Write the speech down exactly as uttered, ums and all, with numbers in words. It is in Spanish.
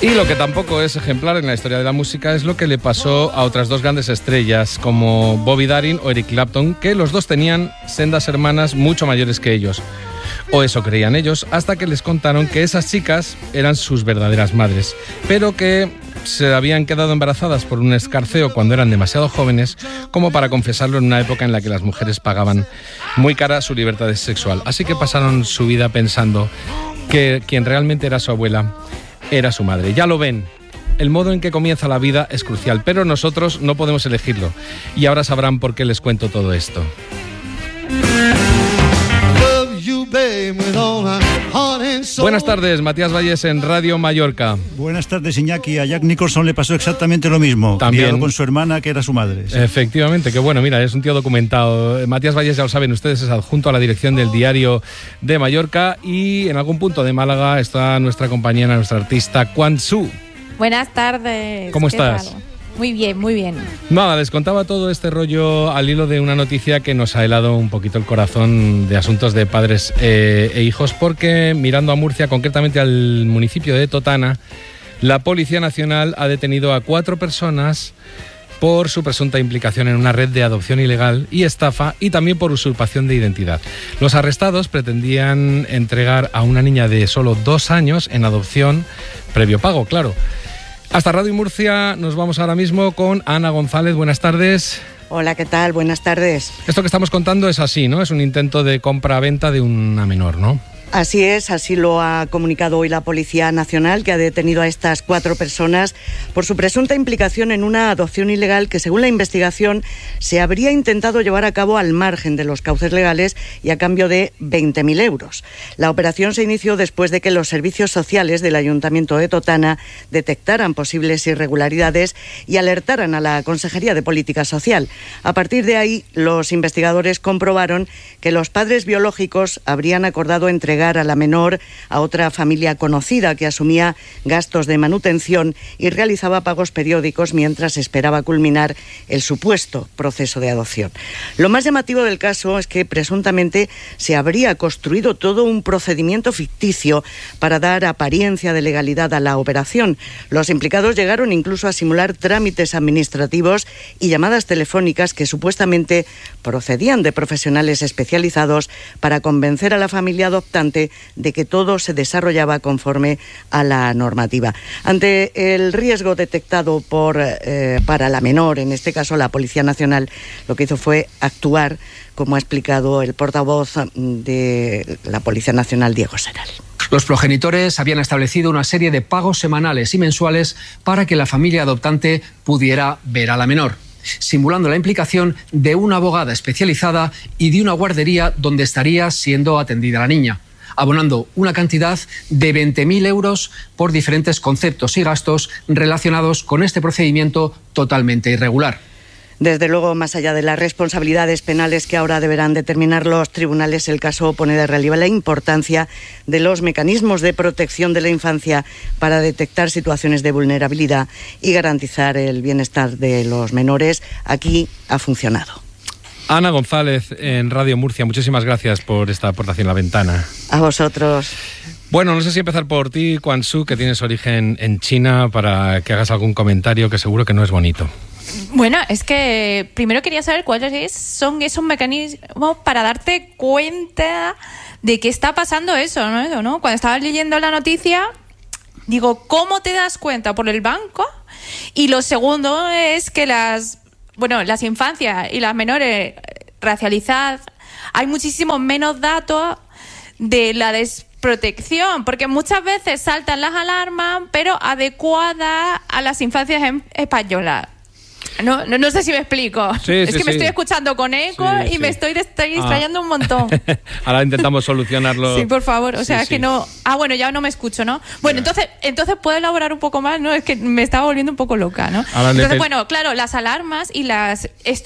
Y lo que tampoco es ejemplar en la historia de la música es lo que le pasó a otras dos grandes estrellas como Bobby Darin o Eric Clapton, que los dos tenían sendas hermanas mucho mayores que ellos. O eso creían ellos, hasta que les contaron que esas chicas eran sus verdaderas madres, pero que se habían quedado embarazadas por un escarceo cuando eran demasiado jóvenes como para confesarlo en una época en la que las mujeres pagaban muy cara su libertad sexual. Así que pasaron su vida pensando que quien realmente era su abuela era su madre. Ya lo ven, el modo en que comienza la vida es crucial, pero nosotros no podemos elegirlo. Y ahora sabrán por qué les cuento todo esto. Buenas tardes, Matías Valles en Radio Mallorca. Buenas tardes, Iñaki. A Jack Nicholson le pasó exactamente lo mismo. También criado con su hermana, que era su madre. Sí. Efectivamente, que bueno, mira, es un tío documentado. Matías Valles, ya lo saben ustedes, es adjunto a la dirección del Diario de Mallorca y en algún punto de Málaga está nuestra compañera, nuestra artista, Quan Su. Buenas tardes. ¿Cómo estás? Tal? Muy bien, muy bien. Nada, les contaba todo este rollo al hilo de una noticia que nos ha helado un poquito el corazón de asuntos de padres eh, e hijos, porque mirando a Murcia, concretamente al municipio de Totana, la Policía Nacional ha detenido a cuatro personas por su presunta implicación en una red de adopción ilegal y estafa y también por usurpación de identidad. Los arrestados pretendían entregar a una niña de solo dos años en adopción, previo pago, claro. Hasta Radio Murcia nos vamos ahora mismo con Ana González. Buenas tardes. Hola, ¿qué tal? Buenas tardes. Esto que estamos contando es así, ¿no? Es un intento de compra-venta de una menor, ¿no? Así es, así lo ha comunicado hoy la Policía Nacional, que ha detenido a estas cuatro personas por su presunta implicación en una adopción ilegal que, según la investigación, se habría intentado llevar a cabo al margen de los cauces legales y a cambio de veinte mil euros. La operación se inició después de que los servicios sociales del Ayuntamiento de Totana detectaran posibles irregularidades y alertaran a la Consejería de Política Social. A partir de ahí, los investigadores comprobaron que los padres biológicos habrían acordado entregar a la menor a otra familia conocida que asumía gastos de manutención y realizaba pagos periódicos mientras esperaba culminar el supuesto proceso de adopción. Lo más llamativo del caso es que presuntamente se habría construido todo un procedimiento ficticio para dar apariencia de legalidad a la operación. Los implicados llegaron incluso a simular trámites administrativos y llamadas telefónicas que supuestamente procedían de profesionales especializados para convencer a la familia adoptante de que todo se desarrollaba conforme a la normativa. Ante el riesgo detectado por, eh, para la menor, en este caso la Policía Nacional, lo que hizo fue actuar, como ha explicado el portavoz de la Policía Nacional, Diego Seral. Los progenitores habían establecido una serie de pagos semanales y mensuales para que la familia adoptante pudiera ver a la menor, simulando la implicación de una abogada especializada y de una guardería donde estaría siendo atendida la niña, abonando una cantidad de veinte mil euros por diferentes conceptos y gastos relacionados con este procedimiento totalmente irregular. Desde luego, más allá de las responsabilidades penales que ahora deberán determinar los tribunales, el caso pone de relieve la importancia de los mecanismos de protección de la infancia para detectar situaciones de vulnerabilidad y garantizar el bienestar de los menores. Aquí ha funcionado. Ana González en Radio Murcia, muchísimas gracias por esta aportación a La Ventana. A vosotros. Bueno, no sé si empezar por ti, Quan Su, que tienes origen en China, para que hagas algún comentario que seguro que no es bonito. Bueno, es que primero quería saber cuáles son esos mecanismos para darte cuenta de que está pasando eso, ¿no? ¿no? Cuando estaba leyendo la noticia, digo, ¿cómo te das cuenta? ¿Por el banco? Y lo segundo es que las, bueno, las infancias y las menores racializadas, hay muchísimos menos datos de la desprotección, porque muchas veces saltan las alarmas, pero adecuadas a las infancias españolas. No, no, no sé si me explico. Sí, es sí, que me sí. estoy escuchando con eco Sí, y sí. me estoy, estoy distrayendo ah. un montón. Ahora intentamos solucionarlo. Sí, por favor. O Sí, sea, es sí. que no... Ah, bueno, ya no me escucho, ¿no? Bueno, entonces entonces puedo elaborar un poco más, ¿no? Es que me estaba volviendo un poco loca, ¿no? Ahora Entonces, le- bueno, claro, las alarmas y las